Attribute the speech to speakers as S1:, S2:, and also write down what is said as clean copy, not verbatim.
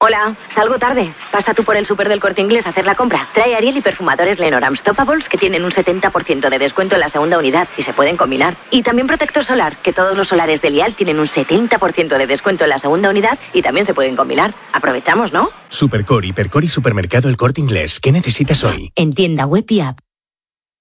S1: Hola, salgo tarde. Pasa tú por el súper del Corte Inglés a hacer la compra. Trae Ariel y perfumadores Lenormand Stoppables que tienen un 70% de descuento en la segunda unidad y se pueden combinar. Y también protector solar, que todos los solares de Lial tienen un 70% de descuento en la segunda unidad y también se pueden combinar. Aprovechamos, ¿no?
S2: Supercore, Hipercore y Supermercado El Corte Inglés. ¿Qué necesitas hoy?
S3: En tienda web y app.